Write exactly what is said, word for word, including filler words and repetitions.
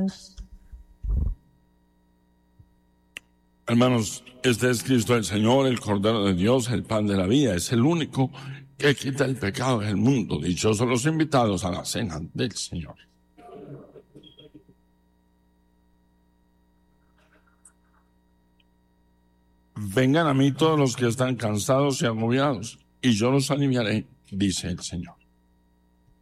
Hermanos, este es Cristo el Señor, el Cordero de Dios, el pan de la vida. Es el único que quita el pecado del mundo. Dichosos los invitados a la cena del Señor. Vengan a mí todos los que están cansados y agobiados, y yo los aliviaré, dice el Señor.